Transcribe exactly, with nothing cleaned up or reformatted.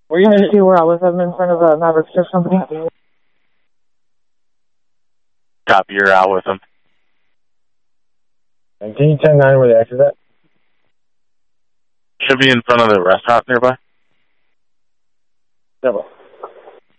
Were you going to see where I was? I'm in front of a Maverick Strip Company. Copy, you're out with them. And can you tell nine where the X is at? Should be in front of the restaurant nearby. Double.